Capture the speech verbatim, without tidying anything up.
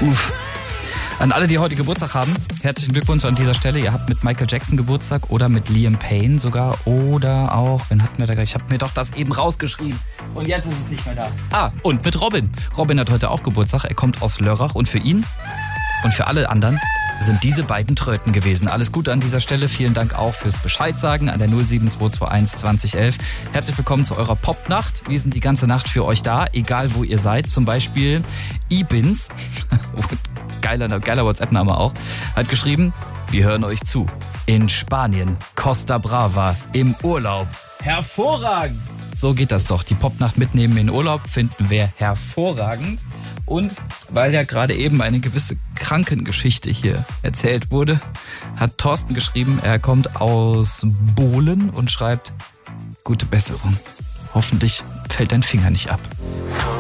Uff. An alle, die heute Geburtstag haben, herzlichen Glückwunsch an dieser Stelle. Ihr habt mit Michael Jackson Geburtstag oder mit Liam Payne sogar. Oder auch, wen hatten wir da? Ich habe mir doch das eben rausgeschrieben. Und jetzt ist es nicht mehr da. Ah, und mit Robin. Robin hat heute auch Geburtstag. Er kommt aus Lörrach. Und für ihn und für alle anderen sind diese beiden Tröten gewesen. Alles Gute an dieser Stelle. Vielen Dank auch fürs Bescheidsagen an der null sieben zwei zwei eins zwanzig elf. Herzlich willkommen zu eurer Popnacht. Wir sind die ganze Nacht für euch da, egal wo ihr seid. Zum Beispiel Ibins. Geiler, geiler WhatsApp-Name auch, hat geschrieben, wir hören euch zu. In Spanien, Costa Brava, im Urlaub. Hervorragend! So geht das doch. Die Popnacht mitnehmen in Urlaub finden wir hervorragend. Und weil ja gerade eben eine gewisse Krankengeschichte hier erzählt wurde, hat Thorsten geschrieben, er kommt aus Bohlen und schreibt, gute Besserung. Hoffentlich fällt dein Finger nicht ab.